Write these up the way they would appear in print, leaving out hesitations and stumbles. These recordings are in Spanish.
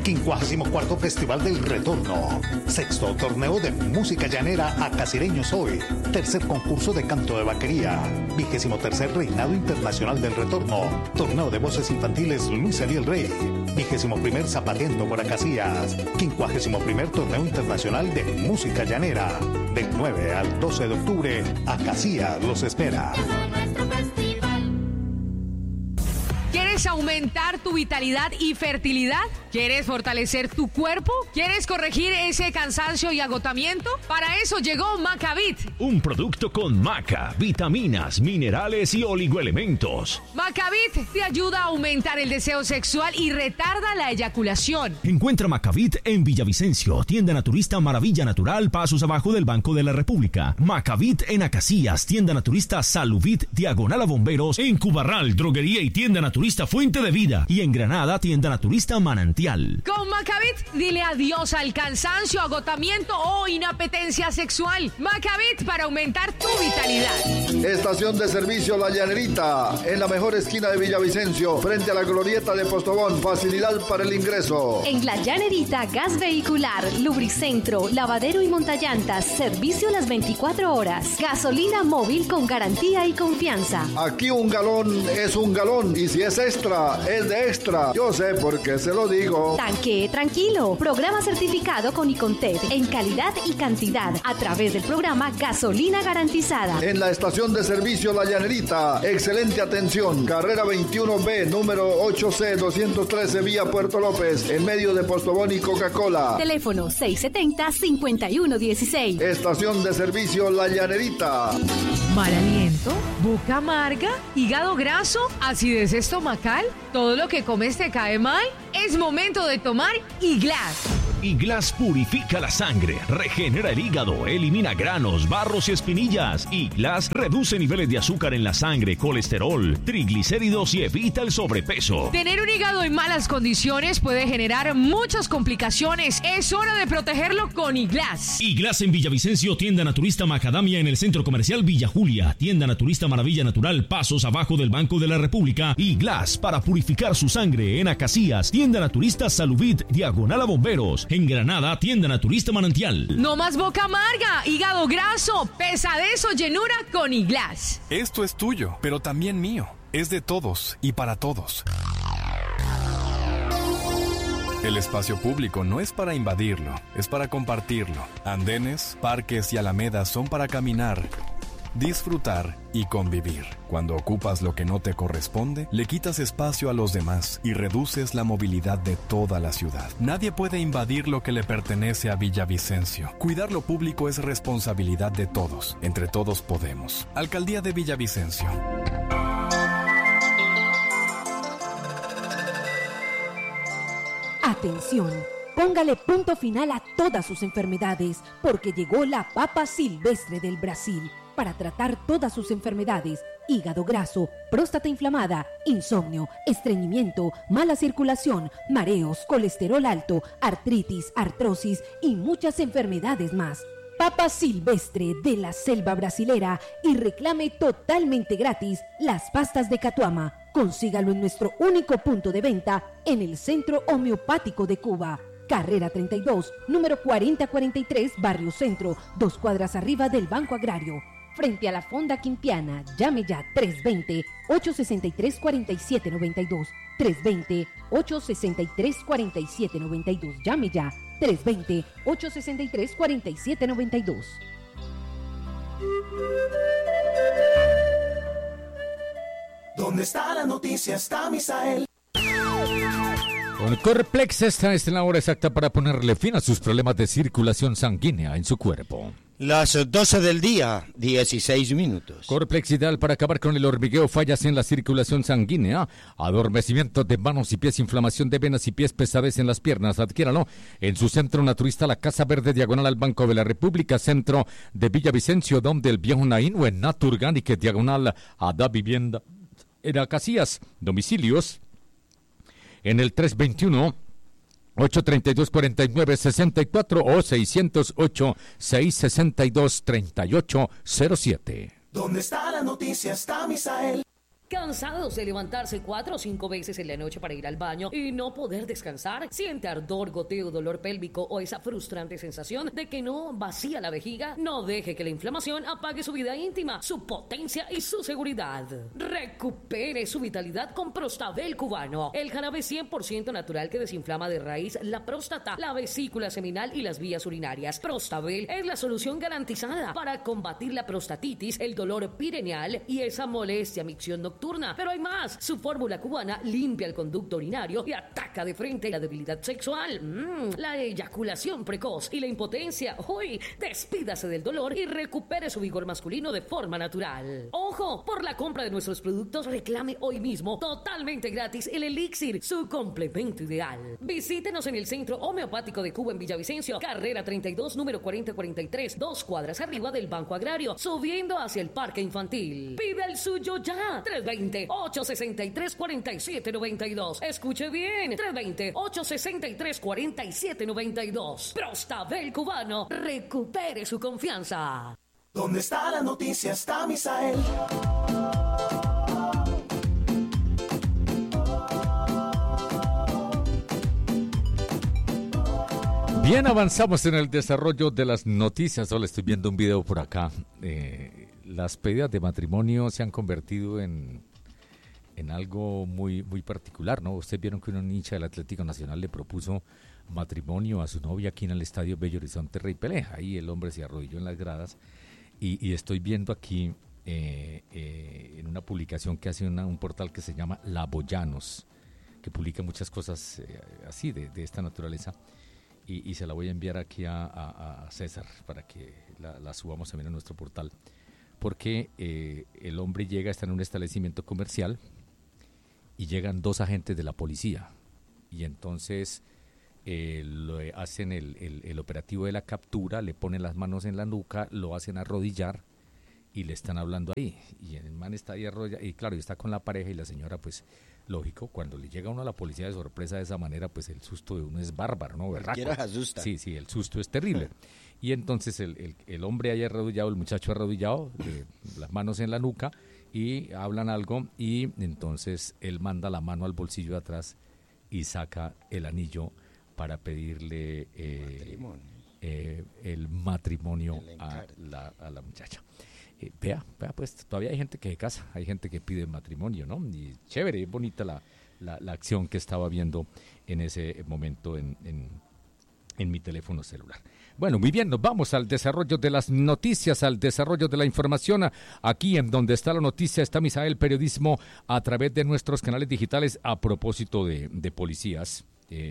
54º Festival del Retorno. 6º Torneo de Música Llanera Acasireños Hoy. 3er concurso de canto de vaquería. 23er Reinado Internacional del Retorno. Torneo de voces infantiles Luis Ariel Rey. 21er Zapateando por Acacías. 51er Torneo Internacional de Música Llanera. Del 9 al 12 de octubre, Acacías los espera. ¿Quieres aumentar tu vitalidad y fertilidad? ¿Quieres fortalecer tu cuerpo? ¿Quieres corregir ese cansancio y agotamiento? Para eso llegó Macavit. Un producto con maca, vitaminas, minerales y oligoelementos. Macavit te ayuda a aumentar el deseo sexual y retarda la eyaculación. Encuentra Macavit en Villavicencio, tienda naturista Maravilla Natural, pasos abajo del Banco de la República. Macavit en Acacías, tienda naturista Saluvit, diagonal a Bomberos. En Cubarral, droguería y tienda naturista Fuente de Vida. Y en Granada, tienda naturista Manantial. Con Macavit, dile adiós al cansancio, agotamiento o inapetencia sexual. Macavit para aumentar tu vitalidad. Estación de servicio La Llanerita, en la mejor esquina de Villavicencio, frente a la glorieta de Postobón. Facilidad para el ingreso. En La Llanerita, gas vehicular, lubricentro, lavadero y montallantas. Servicio las 24 horas. Gasolina móvil con garantía y confianza. Aquí un galón es un galón y si es extra, es de extra. Yo sé por qué se lo digo. Tanque tranquilo. Programa certificado con Icontec en calidad y cantidad a través del programa Gasolina Garantizada. En la estación de servicio La Llanerita, excelente atención. Carrera 21B, número 8C213, vía Puerto López, en medio de Postobón y Coca-Cola. Teléfono 670-5116. Estación de servicio La Llanerita. Mal aliento, boca amarga, hígado graso, acidez estomacal, todo lo que comes te cae mal. Es momento de tomar Iglas. Iglas purifica la sangre, regenera el hígado, elimina granos, barros y espinillas. Iglas reduce niveles de azúcar en la sangre, colesterol, triglicéridos y evita el sobrepeso. Tener un hígado en malas condiciones puede generar muchas complicaciones. Es hora de protegerlo con Iglas. Iglas en Villavicencio, tienda naturista Macadamia en el Centro Comercial Villa Julia, tienda naturista Maravilla Natural, pasos abajo del Banco de la República. Iglas para purificar su sangre en Acacías, tienda naturista Saluvit, diagonal a Bomberos. En Granada, tienda naturista Manantial. No más boca amarga, hígado graso, pesadez o llenura con Iglas. Esto es tuyo, pero también mío. Es de todos y para todos. El espacio público no es para invadirlo, es para compartirlo. Andenes, parques y alamedas son para caminar, disfrutar y convivir. Cuando ocupas lo que no te corresponde, le quitas espacio a los demás y reduces la movilidad de toda la ciudad. Nadie puede invadir lo que le pertenece a Villavicencio. Cuidar lo público es responsabilidad de todos. Entre todos podemos. Alcaldía de Villavicencio. Atención, póngale punto final a todas sus enfermedades, porque llegó la papa silvestre del Brasil para tratar todas sus enfermedades: hígado graso, próstata inflamada, insomnio, estreñimiento, mala circulación, mareos, colesterol alto, artritis, artrosis y muchas enfermedades más. Papa silvestre de la selva brasilera y reclame totalmente gratis las pastas de Catuama. Consígalo en nuestro único punto de venta en el Centro Homeopático de Cuba. Carrera 32, número 4043, Barrio Centro, 2 cuadras arriba del Banco Agrario. Frente a la Fonda Quimpiana, llame ya 320-863-4792. 320-863-4792. Llame ya 320-863-4792. ¿Dónde está la noticia? Está Misael. Con Corplex esta es la hora exacta para ponerle fin a sus problemas de circulación sanguínea en su cuerpo. Las 12 del día, 16 minutos. Corplex ideal para acabar con el hormigueo, fallas en la circulación sanguínea, adormecimiento de manos y pies, inflamación de venas y pies, pesadez en las piernas. Adquiéralo en su centro naturista La Casa Verde, diagonal al Banco de la República, centro de Villavicencio, donde el viejo Naín, o en Naturganic, diagonal a Da Vivienda en Acacías. Domicilios en el 321-832-4964 o 608-662-3807. ¿Dónde está la noticia? Está Misael. ¿Cansados de levantarse 4 o 5 veces en la noche para ir al baño y no poder descansar? ¿Siente ardor, goteo, dolor pélvico o esa frustrante sensación de que no vacía la vejiga? No deje que la inflamación apague su vida íntima, su potencia y su seguridad. Recupere su vitalidad con Prostabel cubano, el jarabe 100% natural que desinflama de raíz la próstata, la vesícula seminal y las vías urinarias. Prostabel es la solución garantizada para combatir la prostatitis, el dolor pireneal y esa molestia micción nocturna. Pero hay más. Su fórmula cubana limpia el conducto urinario y ataca de frente la debilidad sexual, la eyaculación precoz y la impotencia. ¡Uy! Despídase del dolor y recupere su vigor masculino de forma natural. ¡Ojo! Por la compra de nuestros productos, reclame hoy mismo totalmente gratis el Elixir, su complemento ideal. Visítenos en el Centro Homeopático de Cuba en Villavicencio, carrera 32, número 4043, 2 cuadras arriba del Banco Agrario, subiendo hacia el Parque Infantil. Pida el suyo ya. 320-863-4792. Escuche bien. 320-863-4792. Prostabel cubano. Recupere su confianza. ¿Dónde está la noticia? Está Misael. Bien, avanzamos en el desarrollo de las noticias. Solo estoy viendo un video por acá. Las pedidas de matrimonio se han convertido en algo muy, muy particular, ¿no? Ustedes vieron que un hincha del Atlético Nacional le propuso matrimonio a su novia aquí en el Estadio Bello Horizonte Rey Pelé. Ahí el hombre se arrodilló en las gradas y estoy viendo aquí en una publicación que hace un portal que se llama La Boyanos, que publica muchas cosas así de esta naturaleza. Y se la voy a enviar aquí a César para que la subamos también a nuestro portal. Porque el hombre está en un establecimiento comercial y llegan 2 agentes de la policía. Y entonces hacen el operativo de la captura, le ponen las manos en la nuca, lo hacen arrodillar y le están hablando ahí. Y el man está ahí arrodillado, y claro, está con la pareja y la señora, pues, lógico, cuando le llega uno a la policía de sorpresa de esa manera, pues el susto de uno es bárbaro, ¿no? Cualquiera se asusta. Sí, el susto es terrible. Y entonces el hombre ahí arrodillado, el muchacho arrodillado, las manos en la nuca, y hablan algo, y entonces él manda la mano al bolsillo de atrás y saca el anillo para pedirle el matrimonio a la muchacha. Vea, pues todavía hay gente que se casa, hay gente que pide matrimonio, ¿no? Y chévere, es bonita la acción que estaba viendo en ese momento en mi teléfono celular. Bueno, muy bien, nos vamos al desarrollo de las noticias, al desarrollo de la información. Aquí en Donde está la noticia está Misael Periodismo a través de nuestros canales digitales. A propósito de policías,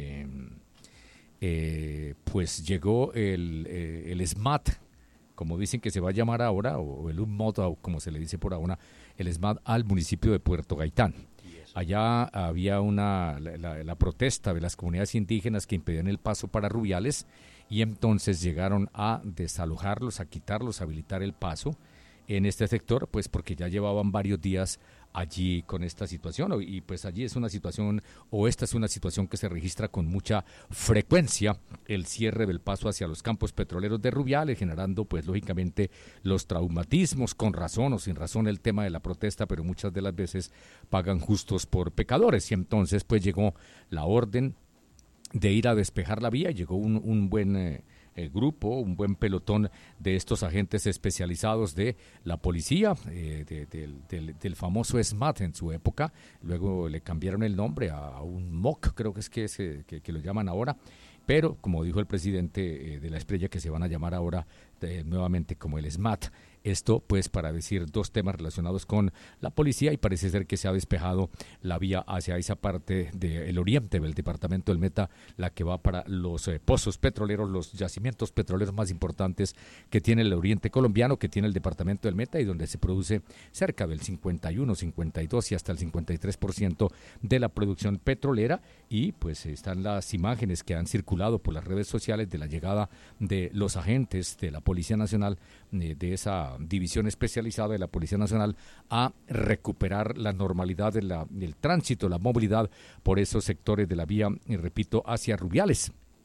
pues llegó el SMAT, como dicen que se va a llamar ahora, o el UMOT, o como se le dice por ahora, el SMAT al municipio de Puerto Gaitán. Allá había la protesta de las comunidades indígenas que impedían el paso para Rubiales, y entonces llegaron a desalojarlos, a quitarlos, a habilitar el paso en este sector, pues porque ya llevaban varios días allí con esta situación, y pues allí es una situación, o esta es una situación que se registra con mucha frecuencia, el cierre del paso hacia los campos petroleros de Rubiales, generando pues lógicamente los traumatismos, con razón o sin razón el tema de la protesta, pero muchas de las veces pagan justos por pecadores, y entonces pues llegó la orden de ir a despejar la vía, llegó un buen grupo, un buen pelotón de estos agentes especializados de la policía, del famoso SMAT en su época. Luego le cambiaron el nombre a un MOC, creo que que lo llaman ahora, pero como dijo el presidente de la Estrella, que se van a llamar ahora nuevamente como el SMAT. Esto pues para decir 2 temas relacionados con la policía, y parece ser que se ha despejado la vía hacia esa parte del oriente del departamento del Meta, la que va para los pozos petroleros, los yacimientos petroleros más importantes que tiene el oriente colombiano, que tiene el departamento del Meta, y donde se produce cerca del 51, 52 y hasta el 53% de la producción petrolera. Y pues están las imágenes que han circulado por las redes sociales de la llegada de los agentes de la Policía Nacional, de esa división especializada de la Policía Nacional, a recuperar la normalidad del tránsito, la movilidad por esos sectores de la vía, y repito, hacia Rubiales.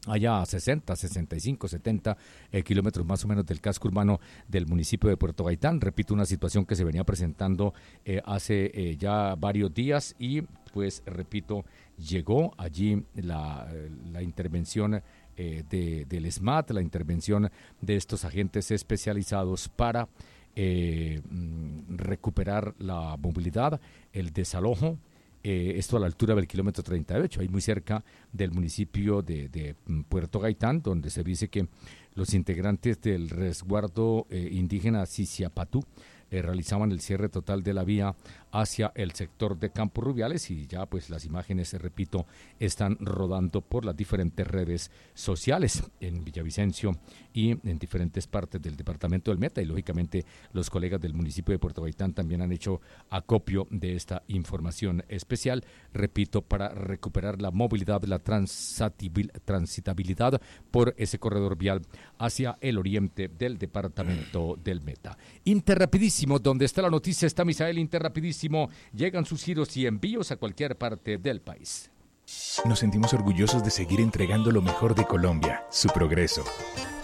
allá a 60, 65, 70 kilómetros más o menos del casco urbano del municipio de Puerto Gaitán. Repito, una situación que se venía presentando hace ya varios días y pues repito, llegó allí la intervención del SMAT, la intervención de estos agentes especializados para recuperar la movilidad, el desalojo. Esto a la altura del kilómetro 38, ahí muy cerca del municipio de Puerto Gaitán, donde se dice que los integrantes del resguardo indígena Sisiapatú realizaban el cierre total de la vía hacia el sector de Campos Rubiales y ya pues las imágenes, repito, están rodando por las diferentes redes sociales en Villavicencio y en diferentes partes del departamento del Meta y lógicamente los colegas del municipio de Puerto Gaitán también han hecho acopio de esta información especial, repito, para recuperar la movilidad, la transitabilidad por ese corredor vial hacia el oriente del departamento del Meta. Interrapidísimo, donde está la noticia está Misael, Interrapidísimo, llegan sus giros y envíos a cualquier parte del país. Nos sentimos orgullosos de seguir entregando lo mejor de Colombia, su progreso.